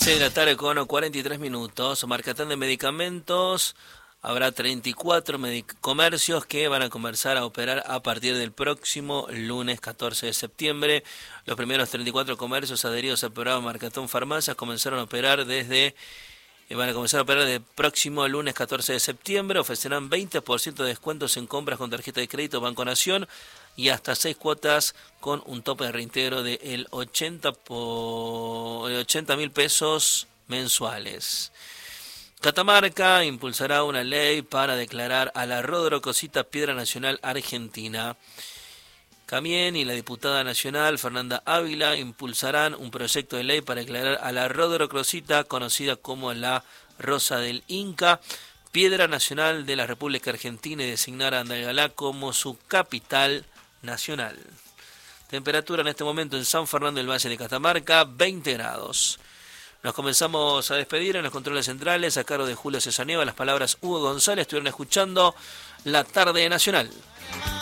6 de la tarde con 43 minutos. Marcatán de medicamentos. Habrá 34 comercios que van a comenzar a operar a partir del próximo lunes 14 de septiembre. Los primeros 34 comercios adheridos al programa Marcatón Farmacias comenzaron a operar van a comenzar a operar desde el próximo lunes 14 de septiembre. Ofrecerán 20% de descuentos en compras con tarjeta de crédito Banco Nación y hasta 6 cuotas con un tope de reintegro de el 80.000 pesos mensuales. Catamarca impulsará una ley para declarar a la rodorocosita piedra nacional argentina. Camién y la diputada nacional Fernanda Ávila impulsarán un proyecto de ley para declarar a la rodorocosita, conocida como la Rosa del Inca, piedra nacional de la República Argentina, y designar a Andalgalá como su capital nacional. Temperatura en este momento en San Fernando del Valle de Catamarca, 20 grados. Nos comenzamos a despedir en los controles centrales a cargo de Julio Cesanieva. Las palabras Hugo González. Estuvieron escuchando La Tarde Nacional.